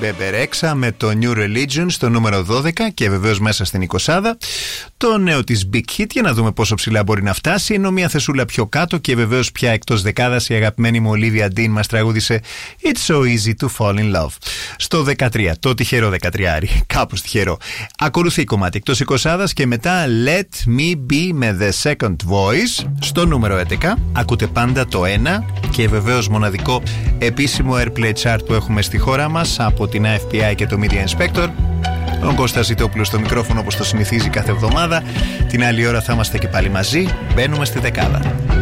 Μπεμπερέξα με το New Religion στο νούμερο 12 και βεβαίως μέσα στην 20. Το νέο της Big Hit για να δούμε πόσο ψηλά μπορεί να φτάσει, ενώ μια θεσούλα πιο κάτω και βεβαίως πια εκτός δεκάδας η αγαπημένη μου Olivia Dean μας τραγούδισε It's so easy to fall in love. Στο 13, το τυχερό 13, κάπως τυχερό. Ακολουθεί κομμάτι εκτός 20 και μετά Let Me Be με The Second Voice στο νούμερο 11. Ακούτε πάντα το 1 και βεβαίως μοναδικό επίσημο Airplay Chart που έχουμε στη χώρα μας από την AFPI και το Media Inspector. Ο Κώστας Ζητόπουλος στο μικρόφωνο όπως το συνηθίζει κάθε εβδομάδα. Την άλλη ώρα θα είμαστε και πάλι μαζί. Μπαίνουμε στη δεκάδα.